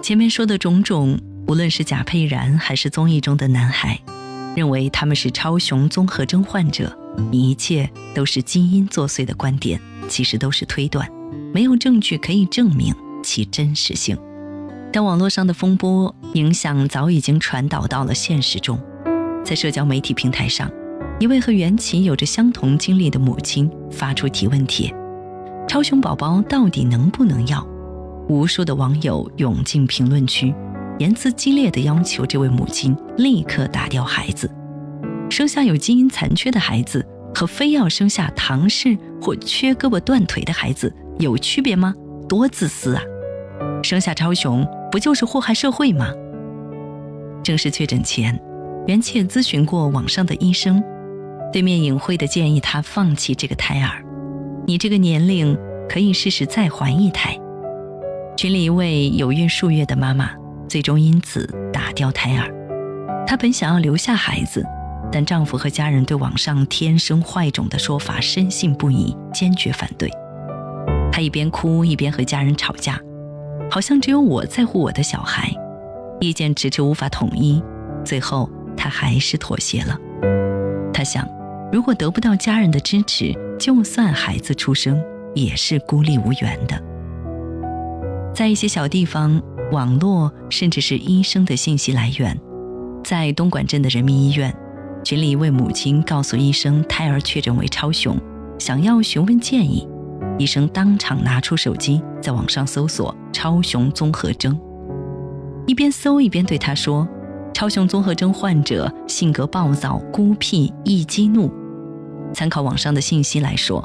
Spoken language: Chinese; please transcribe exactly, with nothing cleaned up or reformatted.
前面说的种种，无论是贾佩然还是综艺中的男孩，认为他们是超雄综合征患者，一切都是基因作祟的观点，其实都是推断，没有证据可以证明其真实性。但网络上的风波影响早已经传导到了现实中，在社交媒体平台上，一位和袁琪有着相同经历的母亲发出提问帖：超雄宝宝到底能不能要？无数的网友涌进评论区，言辞激烈地要求这位母亲立刻打掉孩子。生下有基因残缺的孩子和非要生下唐氏或缺胳膊断腿的孩子有区别吗？多自私啊！生下超雄不就是祸害社会吗？正式确诊前，袁琪咨询过网上的医生，对面隐晦地建议他放弃这个胎儿，你这个年龄可以试试再怀一胎。群里一位有孕数月的妈妈最终因此打掉胎儿。她本想要留下孩子，但丈夫和家人对网上天生坏种的说法深信不疑，坚决反对。她一边哭一边和家人吵架，好像只有我在乎我的小孩，意见迟迟无法统一，最后她还是妥协了。她想，如果得不到家人的支持，就算孩子出生也是孤立无援的。在一些小地方，网络甚至是医生的信息来源。在东莞镇的人民医院，群里一位母亲告诉医生胎儿确诊为超雄，想要询问建议，医生当场拿出手机在网上搜索超雄综合征，一边搜一边对他说，超雄综合征患者性格暴躁、孤僻、易激怒。参考网上的信息来说，